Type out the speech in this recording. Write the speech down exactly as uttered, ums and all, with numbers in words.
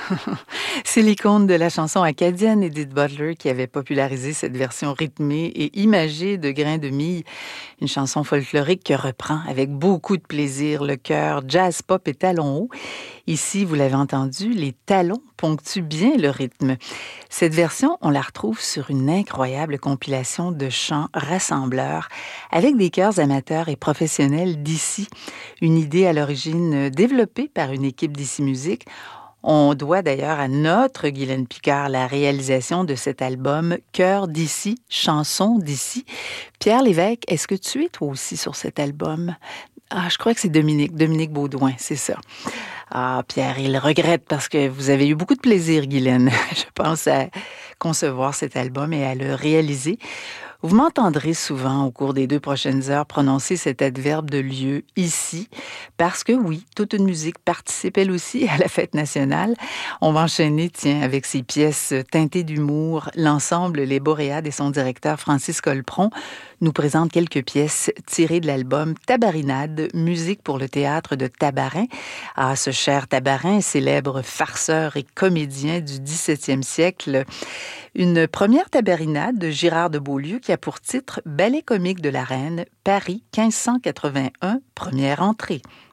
C'est l'icône de la chanson acadienne Edith Butler qui avait popularisé cette version rythmée et imagée de Grains de mie, une chanson folklorique que reprend avec beaucoup de plaisir le chœur jazz pop et talons hauts. Ici, vous l'avez entendu, les talons ponctuent bien le rythme. Cette version, on la retrouve sur une incroyable compilation de chants rassembleurs avec des chœurs amateurs et professionnels d'ici. Une idée à l'origine développée par une équipe d'ici Musique. On doit d'ailleurs à notre Guylaine Picard la réalisation de cet album Cœur d'ici, chansons d'ici. Pierre Lévesque, est-ce que tu es toi aussi sur cet album? Ah, je crois que c'est Dominique, Dominique Baudouin, c'est ça. Ah, Pierre, il regrette parce que vous avez eu beaucoup de plaisir, Guylaine. Je pense à concevoir cet album et à le réaliser. Vous m'entendrez souvent au cours des deux prochaines heures prononcer cet adverbe de lieu ici, parce que oui, toute une musique participe elle aussi à la fête nationale. On va enchaîner, tiens, avec ces pièces teintées d'humour. L'ensemble Les Boréades et son directeur Francis Colpron nous présente quelques pièces tirées de l'album Tabarinade, musique pour le théâtre de Tabarin. Ah, ce cher Tabarin, célèbre farceur et comédien du dix-septième siècle. Une première tabarinade de Girard de Beaulieu qui a pour titre Ballet comique de la Reine, Paris quinze cent quatre-vingt-un, première entrée.